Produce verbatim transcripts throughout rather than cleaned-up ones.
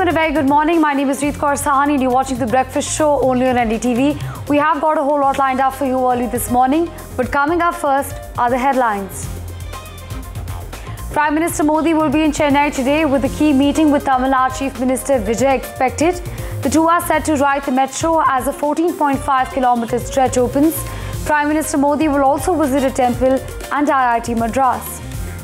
and a very good morning. My name is Reet Kaur Sahani and you're watching The Breakfast Show only on N D T V. We have got a whole lot lined up for you early this morning, but coming up first are the headlines. Prime Minister Modi will be in Chennai today with a key meeting with Tamil Nadu Chief Minister Vijay expected. The two are set to ride the metro as a fourteen point five kilometre stretch opens. Prime Minister Modi will also visit a temple and I I T Madras.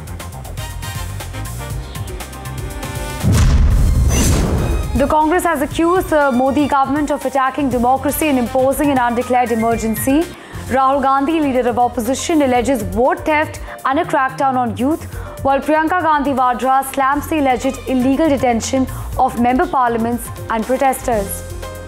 The Congress has accused the Modi government of attacking democracy and imposing an undeclared emergency. Rahul Gandhi, leader of opposition, alleges vote theft and a crackdown on youth, while Priyanka Gandhi Vadra slams the alleged illegal detention of member parliaments and protesters.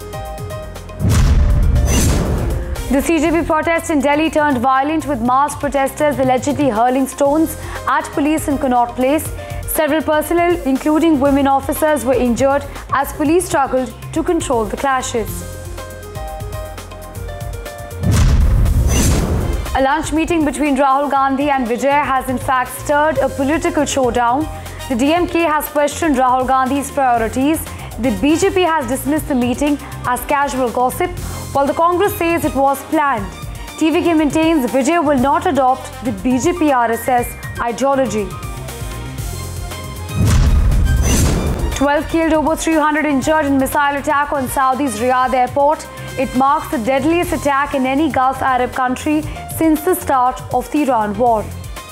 The C J P protest in Delhi turned violent with masked protesters allegedly hurling stones at police in Connaught Place. Several personnel, including women officers, were injured as police struggled to control the clashes. A lunch meeting between Rahul Gandhi and Vijay has in fact stirred a political showdown. The D M K has questioned Rahul Gandhi's priorities. The B J P has dismissed the meeting as casual gossip, while the Congress says it was planned. T V K maintains Vijay will not adopt the B J P R S S ideology. twelve killed, over three hundred injured in missile attack on Saudi's Riyadh airport. It marks the deadliest attack in any Gulf Arab country since the start of the Iran war.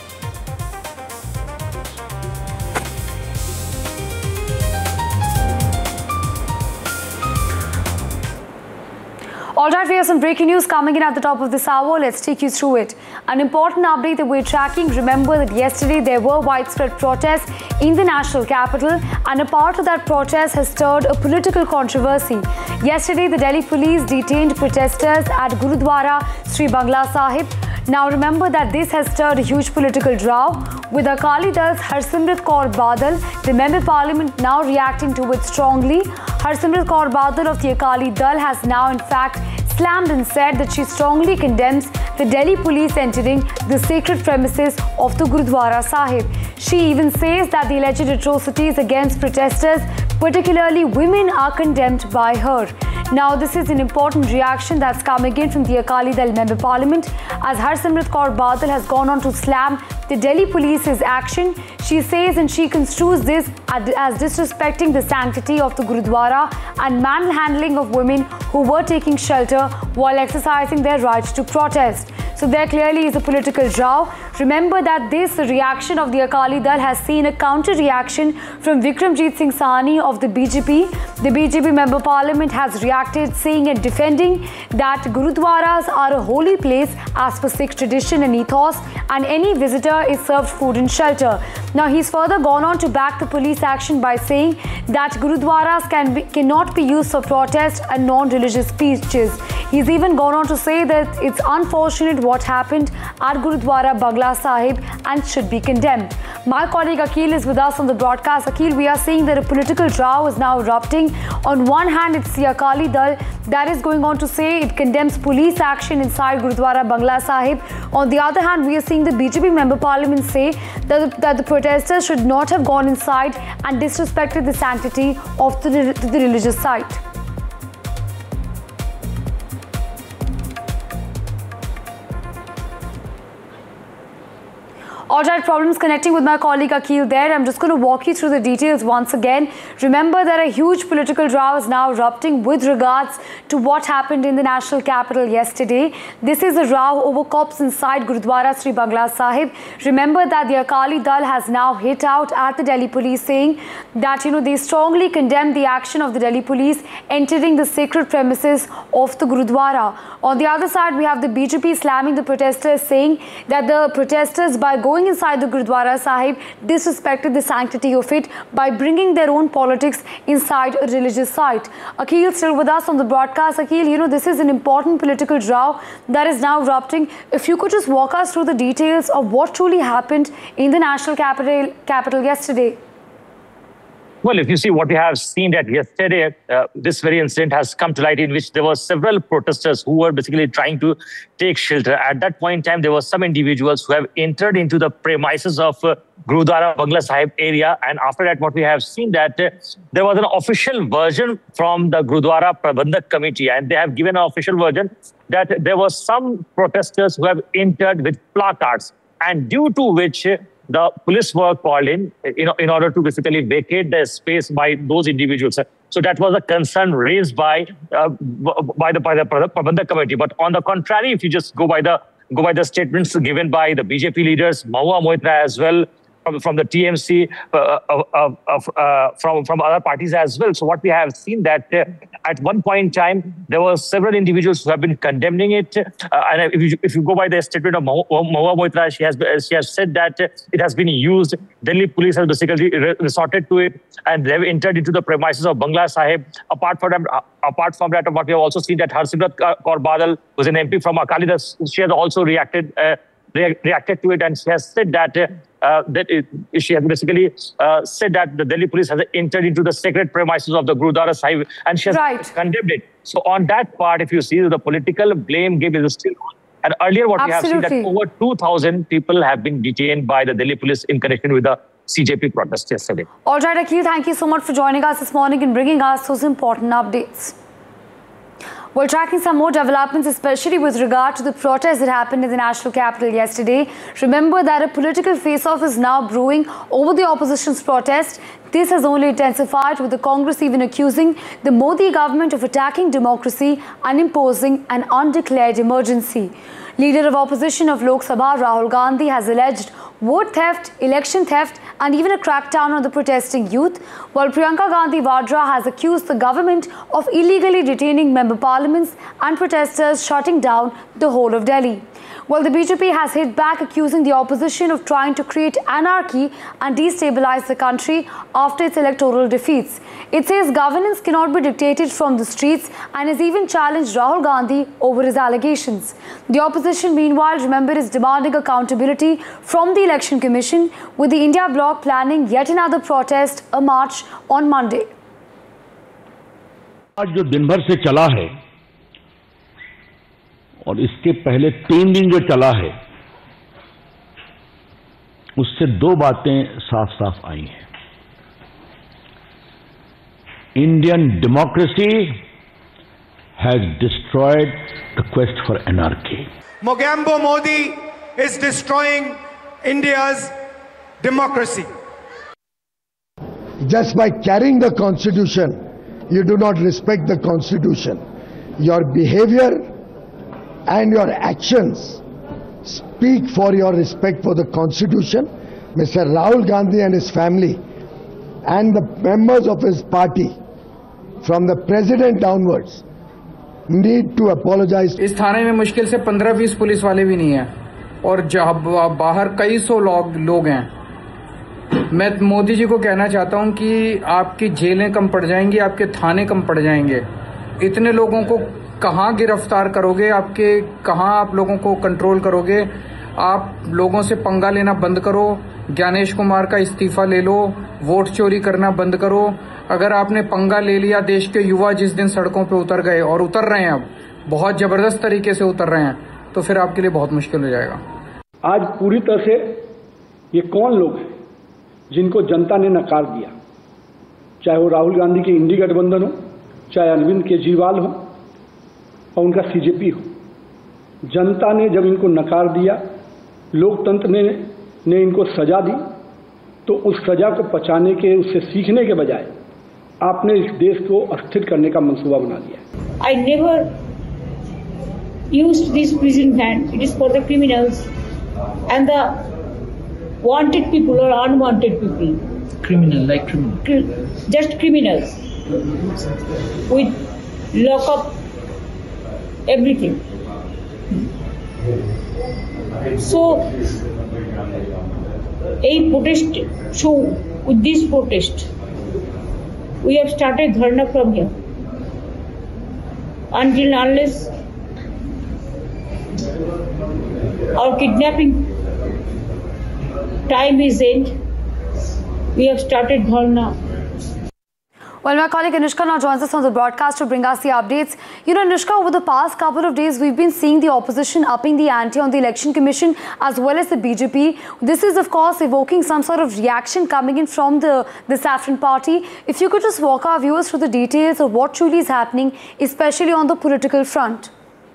Alright, we have some breaking news coming in at the top of this hour. Let's take you through it. An important update that we're tracking. Remember that yesterday there were widespread protests in the national capital, and a part of that protest has stirred a political controversy. Yesterday, the Delhi police detained protesters at Gurudwara Sri Bangla Sahib. Now remember that this has stirred a huge political row, with Akali Dal's Harsimrat Kaur Badal, the member parliament, now reacting to it strongly. Harsimrat Kaur Badal of the Akali Dal has now in fact slammed and said that she strongly condemns the Delhi police entering the sacred premises of the Gurudwara Sahib. She even says that the alleged atrocities against protesters, particularly women, are condemned by her. Now, this is an important reaction that's coming in from the Akali Dal member parliament, as Harsimrat Kaur Badal has gone on to slam the Delhi police's action. She says and she construes this as disrespecting the sanctity of the Gurudwara and manhandling of women who were taking shelter while exercising their rights to protest. So there clearly is a political row. Remember that this reaction of the Akali Dal has seen a counter-reaction from Vikramjit Singh Sahni of the B J P. The B J P member parliament has reacted, saying and defending that Gurudwaras are a holy place as per Sikh tradition and ethos, and any visitor is served food and shelter. Now he's further gone on to back the police action by saying that Gurudwaras can be, cannot be used for protest and non-religious speeches. He's even gone on to say that it's unfortunate what happened at Gurudwara Bangla Sahib and should be condemned. My colleague Akil is with us on the broadcast. Akil, we are seeing that a political row is now erupting. On one hand, it's the Akali Dal that is going on to say it condemns police action inside Gurudwara Bangla Sahib. On the other hand, we are seeing the B J P member parliament say that the, that the protesters should not have gone inside and disrespected the sanctity of the, the religious site. Alright, problems connecting with my colleague Akil there. I'm just going to walk you through the details once again. Remember that a huge political row is now erupting with regards to what happened in the national capital yesterday. This is a row over cops inside Gurudwara Sri Bangla Sahib. Remember that the Akali Dal has now hit out at the Delhi police, saying that, you know, they strongly condemn the action of the Delhi police entering the sacred premises of the Gurudwara. On the other side, we have the B J P slamming the protesters, saying that the protesters, by going inside the Gurudwara Sahib, disrespected the sanctity of it by bringing their own politics inside a religious site. Akil still with us on the broadcast. Akil, you know, this is an important political row that is now erupting. If you could just walk us through the details of what truly happened in the national capital, capital yesterday. Well, if you see what we have seen that yesterday, uh, this very incident has come to light in which there were several protesters who were basically trying to take shelter. At that point in time, there were some individuals who have entered into the premises of uh, Gurudwara Bangla Sahib area. And after that, what we have seen that uh, there was an official version from the Gurudwara Prabandhak Committee, and they have given an official version that there were some protesters who have entered with placards, and due to which uh, the police were called in, you know, in order to basically vacate the space by those individuals. So that was a concern raised by uh, by the by the Prabandhak Committee. But on the contrary, if you just go by the go by the statements given by the B J P leaders, Mahua Moitra as well, from, from the T M C, uh, uh, uh, uh, from from other parties as well. So what we have seen that uh, at one point in time there were several individuals who have been condemning it. Uh, and if you, if you go by the statement of Mahua Moitra, she has she has said that uh, it has been used. Delhi police has basically re resorted to it, and they have entered into the premises of Bangla Sahib. Apart from that, uh, apart from that, what we have also seen that Harsimrat Kaur Badal, who is an M P from Akali Dal, she has also reacted. Uh, reacted to it, and she has said that uh, that it, she has basically uh, said that the Delhi police has entered into the sacred premises of the Gurudwara Sahib, and she has right. condemned it. So on that part, if you see, the political blame game is still on. And earlier what Absolutely. we have seen that over two thousand people have been detained by the Delhi police in connection with the C J P protest yesterday. All right, Akhil, thank you so much for joining us this morning and bringing us those important updates. We're tracking some more developments, especially with regard to the protest that happened in the national capital yesterday. Remember that a political face-off is now brewing over the opposition's protest. This has only intensified, with the Congress even accusing the Modi government of attacking democracy and imposing an undeclared emergency. Leader of opposition of Lok Sabha, Rahul Gandhi, has alleged vote theft, election theft, and even a crackdown on the protesting youth, while Priyanka Gandhi Vadra has accused the government of illegally detaining member parliaments and protesters, shutting down the whole of Delhi. Well, the B J P has hit back, accusing the opposition of trying to create anarchy and destabilize the country after its electoral defeats. It says governance cannot be dictated from the streets and has even challenged Rahul Gandhi over his allegations. The opposition, meanwhile, remember, is demanding accountability from the Election Commission, with the India bloc planning yet another protest, a march on Monday. आज जो दिन भर से चला है और इसके पहले तीन दिन जो चला है, उससे दो बातें साफ साफ आई हैं. Indian democracy has destroyed the quest for anarchy. Mogambo Modi is destroying India's democracy. Just by carrying the constitution, you do not respect the constitution. Your behavior and your actions speak for your respect for the constitution. Mister Rahul Gandhi and his family and the members of his party, from the president downwards, need to apologize. इस थाने में मुश्किल से पंद्रह बीस police वाले भी नहीं हैं और बाहर कई सौ लोग लोग हैं. मैं मोदी जी को कहना चाहता हूं कि आपकी जेलें कम पड़ जाएंगी, आपके थाने कम पड़ जाएंगे. इतने लोगों को कहां गिरफ्तार करोगे, आपके कहां आप लोगों को कंट्रोल करोगे. आप लोगों से पंगा लेना बंद करो, ज्ञानेश कुमार का इस्तीफा ले लो, वोट चोरी करना बंद करो. अगर आपने पंगा ले लिया, देश के युवा जिस दिन सड़कों पे उतर गए और उतर रहे हैं, अब बहुत जबरदस्त तरीके से उतर रहे हैं, तो फिर आपके लिए बहुत मुश्किल हो जाएगा. आज पूरी तरह से ये कौन लोग हैं जिनको जनता ने नकार दिया, चाहे वो राहुल गांधी के इंडी गठबंधन हो, चाहे अरविंद केजरीवाल हो और उनका सीजेपी हो. जनता ने जब इनको नकार दिया, लोकतंत्र ने, ने इनको सजा दी, तो उस सजा को पचाने के, उससे सीखने के बजाय आपने इस देश को अस्थिर करने का मंसूबा बना दिया. I never used this prison van. It is for the criminals and the wanted people or unwanted people. Criminal, like criminal. Just criminals. With lock up everything. So, a protest show with this protest, we have started dharna from here. Until unless our kidnapping time is end, we have started dharna Well, my colleague Anushka now joins us on the broadcast to bring us the updates. You know, Anushka, over the past couple of days, we've been seeing the opposition upping the ante on the Election Commission as well as the B J P. This is, of course, evoking some sort of reaction coming in from the, the Saffron Party. If you could just walk our viewers through the details of what truly is happening, especially on the political front.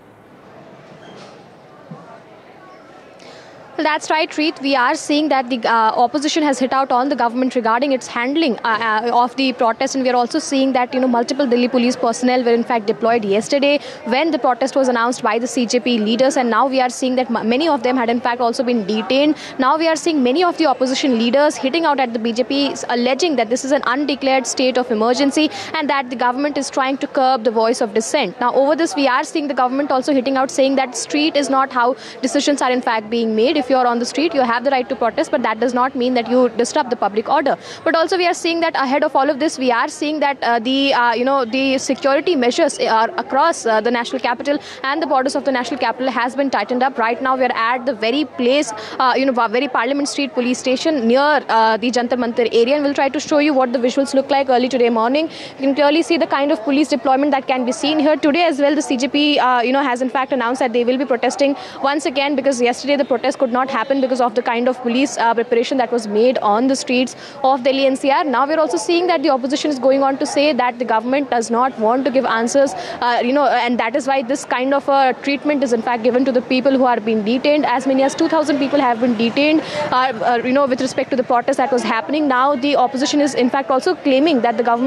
Well, that's right, Reet. We are seeing that the uh, opposition has hit out on the government regarding its handling uh, uh, of the protest, and we are also seeing that you know multiple Delhi police personnel were in fact deployed yesterday when the protest was announced by the C J P leaders, and now we are seeing that many of them had in fact also been detained. Now we are seeing many of the opposition leaders hitting out at the B J P, alleging that this is an undeclared state of emergency and that the government is trying to curb the voice of dissent. Now over this, we are seeing the government also hitting out, saying that street is not how decisions are in fact being made. If you are on the street, you have the right to protest, but that does not mean that you disrupt the public order. But also we are seeing that ahead of all of this, we are seeing that uh, the uh, you know the security measures are across uh, the national capital and the borders of the national capital has been tightened up. Right now we are at the very place, uh, you know, very Parliament Street police station near uh, the Jantar Mantar area, and we'll try to show you what the visuals look like early today morning. You can clearly see the kind of police deployment that can be seen here today as well. The C J P, uh, you know, has in fact announced that they will be protesting once again, because yesterday the protest could not happen because of the kind of police uh, preparation that was made on the streets of Delhi N C R. Now we're also seeing that the opposition is going on to say that the government does not want to give answers, uh, you know, and that is why this kind of a treatment is in fact given to the people who are being detained. As many as two thousand people have been detained, uh, uh, you know, with respect to the protest that was happening. Now the opposition is in fact also claiming that the government